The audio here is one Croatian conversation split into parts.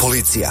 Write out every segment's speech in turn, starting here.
Policija.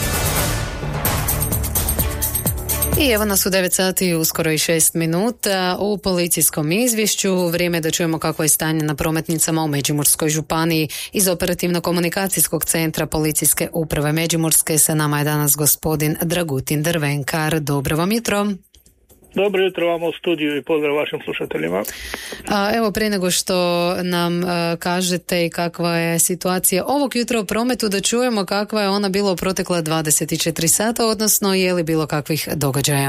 I evo nas u 9 sati, uskoro i 6 minuta u policijskom izvješću. Vrijeme da čujemo kako je stanje na prometnicama u Međimurskoj županiji. Iz operativno-komunikacijskog centra policijske uprave Međimurske sa nama je danas gospodin Dragutin Drvenkar. Dobro vam jutro. Dobro jutro vama u studiju i pozdrav vašim slušateljima. Evo, prije nego što nam kažete i kakva je situacija ovog jutra u prometu, da čujemo kakva je ona bila u protekla 24 sata, odnosno je li bilo kakvih događaja?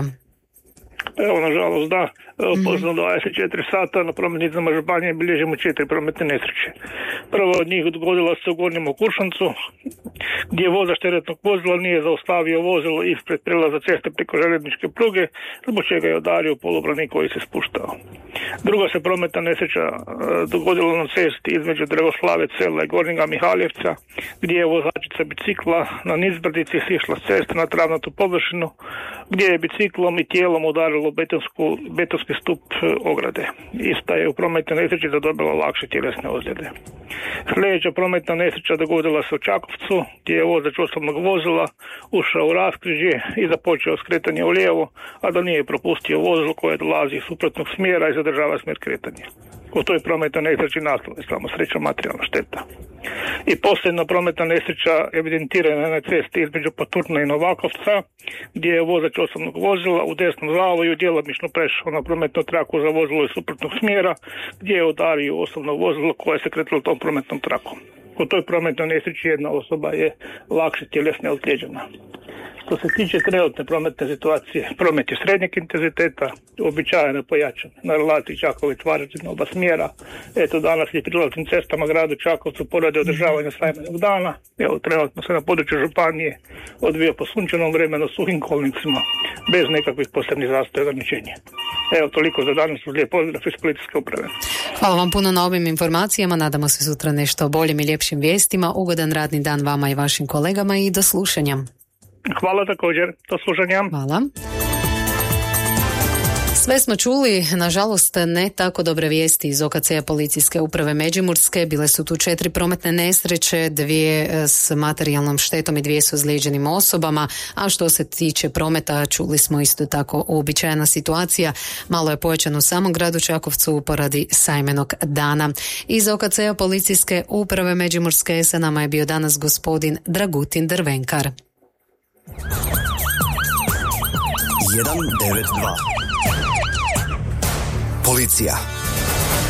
Evo, nažalost, da. Posljedno 24 sata na prometnicama županije bilježimo 4 prometne nesreće. Prva od njih dogodila se u Gornjem Okušancu, gdje vozač teretnog vozila nije zaustavio vozilo ispred prelaza ceste preko željezničke pruge, zbog čega je udario polubrani koji se spuštao. Druga se prometna nesreća dogodila na cesti između Dragoslave sela i Gornjega Mihaljevca, gdje je vozačica bicikla na nizbrdici sišla s ceste na travnatu površinu, gdje je biciklom i tijelom udarilo betonski stup ograde. Ista je u prometnoj nesreći zadobila lakše tjelesne ozljede. Sljedeća prometna nesreća dogodila se u Čakovcu, gdje je vozač osobnog vozila ušao u raskrižje i započeo skretanje u lijevo, a da nije propustio vozilo koje dolazi iz suprotnog smjera i zadržava smjer kretanja. U toj prometnoj nesreći nastala je samo sreća materijalna šteta. I posljedna prometna nesreća evidentirana na cesti između Paturna i Novakovca, gdje je vozač osobnog vozila u desnom zavoju djelomično prešao na prometnu traku za vozilo iz suprotnog smjera, gdje je udario osobno vozilo koje se kretalo tom prometnom trakom. U toj prometnoj nesreći jedna osoba je lakše tjelesno ozlijeđena. Što se tiče trenutne prometne situacije, promet je srednjeg intenziteta, uobičajeno pojačan na relaciji Čakovec-Varaždin oba smjera. Eto, danas je prilaznim cestama gradu Čakovcu poradi održavanja sajmenog dana. Evo, trenutno se na području županije odvija po sunčanom vremenu, suhim kolnicima, bez nekakvih posebnih zastoja i ograničenja. Evo, toliko za danas, lijep pozdrav iz policijske uprave. Hvala vam puno na ovim informacijama, nadamo se sutra nešto boljim i ljepšim vijestima. Ugodan radni dan vama i vašim kolegama i do slušanja. Hvala također, do slušanja. Hvala. Sve smo čuli, nažalost ne tako dobre vijesti iz OKC-a policijske uprave Međimurske. Bile su tu 4 prometne nesreće, 2 s materijalnom štetom i 2 s ozlijeđenim osobama, a što se tiče prometa, čuli smo isto tako uobičajena situacija. Malo je pojačan u samom gradu Čakovcu poradi sajmenog dana. Iz OKC-a policijske uprave Međimurske sa nama je bio danas gospodin Dragutin Drvenkar. 192 Policija.